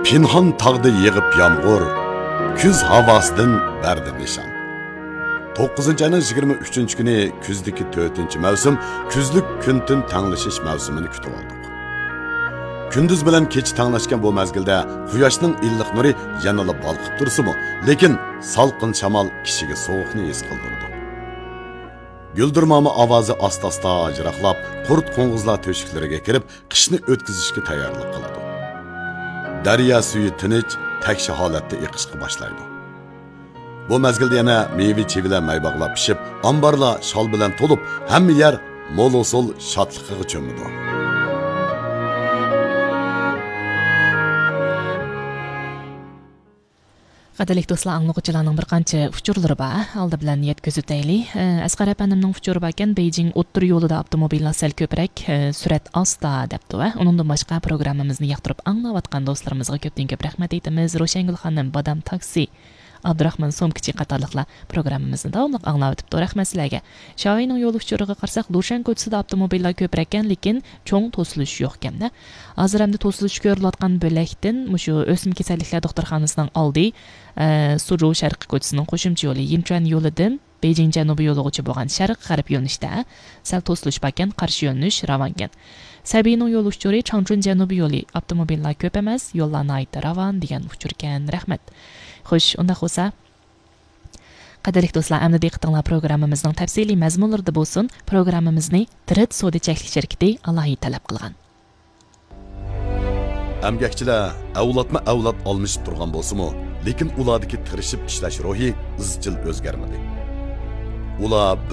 Pinhon tog'da yig'ib yomg'ir, kuz havosidan berdi nishon. 9-ayning 23-kuni kuzdagi 4-mavsum, kuzlik kun-tun tanglashish mavsumini kutib oldik. Kunduz bilan kech tanglashgan bu mezgilda quyoshning illiq nuri yanada balqib tursa-mu, lekin salqin shamol kishiga sovuqni his qildirdi. Güldürmamı ovozi asta-asta ajraqlab, qurt qo'ng'izlar to'shiklariga kirib, qishni o'tkazishga tayyorlik qiladi. Daryo suvi tinch, takshi holatda iqishga boshlaydi. Bu mezgilda yana meva-chevalar maybog'lab pishib, ambarlar shol bilan to'lib, hamma yer mo'l-usul shodligiga cho'midi. Qadrli do'stlar, anglag'uchilarning bir qancha uchurlari bor. Aldi bilan yetkazaylik. Asqar apanimning uchuri ekan, Beijing o'ttir yo'lida avtomobillar sal ko'proq, surat asta debdi va undan boshqa programmamizni yoqtirib anglayotgan do'stlarimizga ko'p rahmat aytamiz. Ro'shangul xonim, Badam taksi, Abdurahmon Somkichi qatorliqlar programmamizni davomli anglab o'tibdi. Rahmat sizlarga. Shoyning yo'l uchuriga qarsak, Dushan ko'chasida avtomobillar ko'proq ekan, lekin cho'ng to'silish yo'q ekan-da. Hozir hamda to'silish ko'rilayotgan bo'lakdan mushu o'sim kasalliklar doktorxonasining oldi Suru sharqi ko'chasining qo'shimcha yo'li Yinchuan yo'lidan Beijing janubiy yo'lig'icha bo'lgan sharq-g'arb yo'nalishda sal to'silish bo'lgan, qarshi yo'nalish ravangan. Sabiyning yo'l uchuri Changchun janubiy yo'li avtomobillar ko'p emas, yo'llarni ayta ravan degan uchur ekan. Rahmat. Xo'sh, unda bo'lsa, qadrli do'stlar, amdi diqqatinglar programmamizning tafsiliy mazmunlarida bo'lsin, programmamizni Tirit savdo cheklik shirkati alohida talab qilgan. Amgakchilar avlodma-avlod almashib turgan bo'lsa-mu, lekin ulardagi tirishib ishlash ruhi izchil o'zgarmadi. Ular